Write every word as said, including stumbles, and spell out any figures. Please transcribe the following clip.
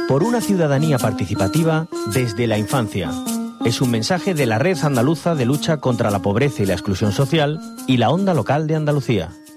por una ciudadanía participativa desde la infancia. Es un mensaje de la Red Andaluza de Lucha contra la Pobreza y la Exclusión Social y la Onda Local de Andalucía.